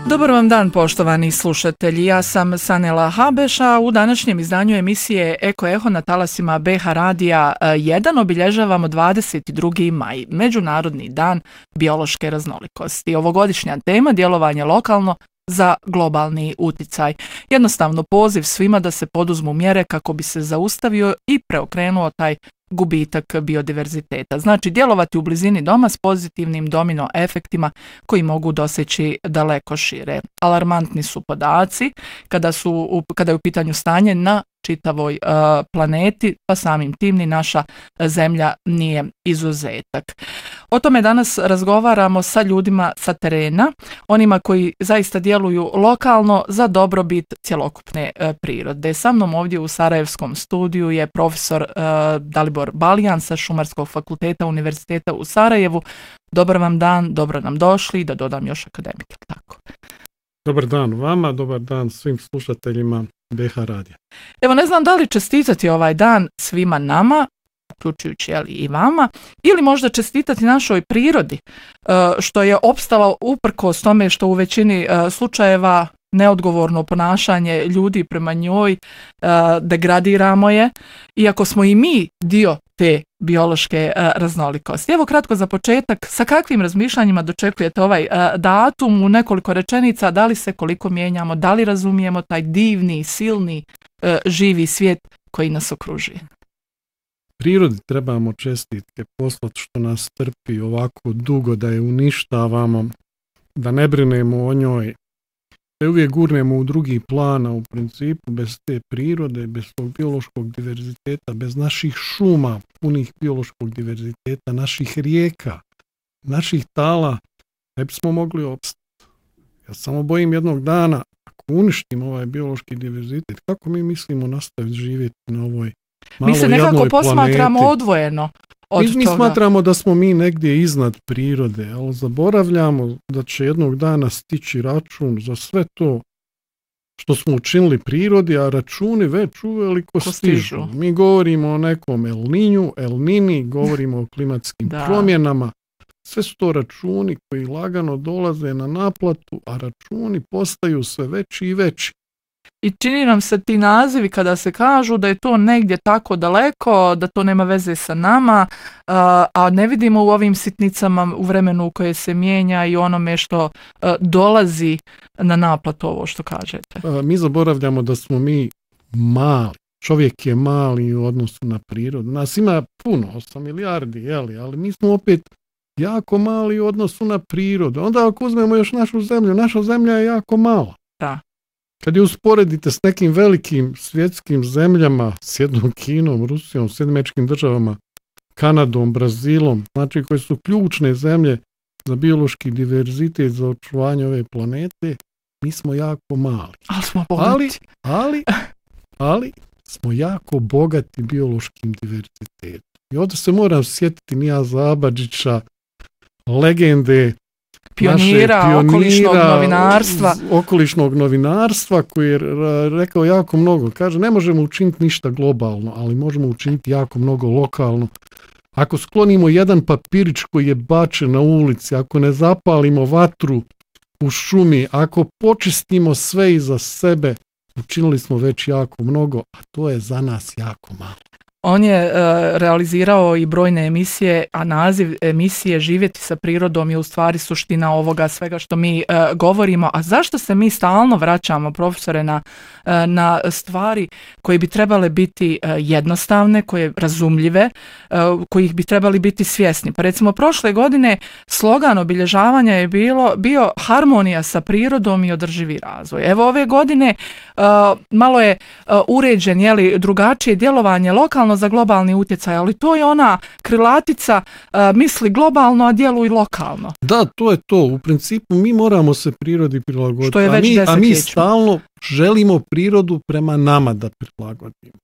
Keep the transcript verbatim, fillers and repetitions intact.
Dobar vam dan, poštovani slušatelji. Ja sam Sanela Habeša. U današnjem izdanju emisije Eko Eho na talasima B H Radija jedan obilježavamo dvadeset drugi maj, Međunarodni dan biološke raznolikosti. Ovogodišnja tema djelovanje lokalno za globalni uticaj. Jednostavno poziv svima da se poduzmu mjere kako bi se zaustavio i preokrenuo taj gubitak biodiverziteta. Znači djelovati u blizini doma s pozitivnim domino efektima koji mogu doseći daleko šire. Alarmantni su podaci kada su kada je u pitanju stanje na čitavoj uh, planeti, pa samim tim ni naša zemlja nije izuzetak. O tome danas razgovaramo sa ljudima sa terena, onima koji zaista djeluju lokalno za dobrobit cjelokupne uh, prirode. Sa mnom ovdje u Sarajevskom studiju je profesor uh, Dalibor Balijan sa Šumarskog fakulteta Univerziteta u Sarajevu. Dobar vam dan, dobro nam došli, da dodam još akademik, tako. Dobar dan vama, dobar dan svim slušateljima B H Radija. Evo, ne znam da li čestitati ovaj dan svima nama, uključujući jeli, i vama, ili možda čestitati našoj prirodi, što je opstala uprkos tome što u većini slučajeva neodgovorno ponašanje ljudi prema njoj, degradiramo je, iako smo i mi dio te biološke raznolikosti. Evo kratko za početak, sa kakvim razmišljanjima dočekujete ovaj datum u nekoliko rečenica, da li se koliko mijenjamo, da li razumijemo taj divni, silni, živi svijet koji nas okružuje? Prirodi trebamo čestitke poslati što nas trpi ovako dugo, da je uništavamo, da ne brinemo o njoj, da je uvijek gurnemo u drugi plan, a u principu bez te prirode, bez tog biološkog diverziteta, bez naših šuma, punih biološkog diverziteta, naših rijeka, naših tala, ne bismo mogli opstati. Ja samo bojim jednog dana, ako uništimo ovaj biološki diverzitet, kako mi mislimo nastaviti živjeti na ovoj malo mi se nekako posmatramo planeti. Odvojeno od mi, mi toga. smatramo da smo mi negdje iznad prirode, ali zaboravljamo da će jednog dana stići račun za sve to što smo učinili prirodi, a računi već uveliko stižu. stižu. Mi govorimo o nekom El Niñu, El Nini, govorimo o klimatskim promjenama. Sve su to računi koji lagano dolaze na naplatu, a računi postaju sve veći i veći. I čini nam se ti nazivi kada se kažu da je to negdje tako daleko, da to nema veze sa nama, a ne vidimo u ovim sitnicama u vremenu u koje se mijenja i onome što dolazi na naplatu ovo što kažete. Mi zaboravljamo da smo mi mali. Čovjek je mali u odnosu na prirodu. Nas ima puno, osam milijardi, jeli, ali mi smo opet jako mali u odnosu na prirodu. Onda ako uzmemo još našu zemlju, naša zemlja je jako mala. Da. Kad je usporedite s nekim velikim svjetskim zemljama, s jednom Kinom, Rusijom, Sjedinjenim Američkim Državama, Kanadom, Brazilom, znači koje su ključne zemlje za biološki diverzitet, za očuvanje ove planete, mi smo jako mali. Ali smo bogati. Ali, ali, ali smo jako bogati biološkim diverzitetom. I ovdje se moram sjetiti Nija Zabadžića, legende Pionira, pionira okolišnog novinarstva. okolišnog novinarstva koji je rekao jako mnogo. Kaže, ne možemo učiniti ništa globalno, ali možemo učiniti jako mnogo lokalno. Ako sklonimo jedan papirić koji je bačen na ulici, ako ne zapalimo vatru u šumi, ako počistimo sve iza sebe, učinili smo već jako mnogo, a to je za nas jako malo. On je uh, realizirao i brojne emisije, a naziv emisije Živjeti sa prirodom je u stvari suština ovoga svega što mi uh, govorimo. A zašto se mi stalno vraćamo, profesore, na, uh, na stvari koje bi trebale biti uh, jednostavne, koje razumljive, uh, kojih bi trebali biti svjesni? Pa recimo prošle godine slogan obilježavanja je bilo, bio harmonija sa prirodom i održivi razvoj. Evo ove godine uh, malo je uh, uređen, jeli, drugačije djelovanje lokalno za globalni utjecaj, ali to je ona krilatica uh, misli globalno, a djeluj lokalno. Da, to je to. U principu mi moramo se prirodi prilagoditi. Što je već a, mi, a mi desetljećima. stalno želimo prirodu prema nama da prilagodimo.